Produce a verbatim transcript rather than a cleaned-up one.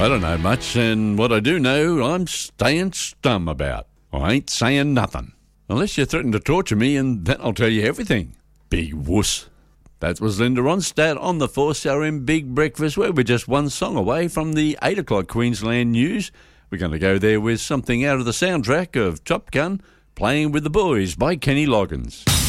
I don't know much, and what I do know, I'm staying stum about. I ain't saying nothing. Unless you threaten to torture me, and then I'll tell you everything. Big wuss. That was Linda Ronstadt on the four C R M Big Breakfast, where we're just one song away from the eight o'clock Queensland news. We're going to go there with something out of the soundtrack of Top Gun, Playing with the Boys by Kenny Loggins.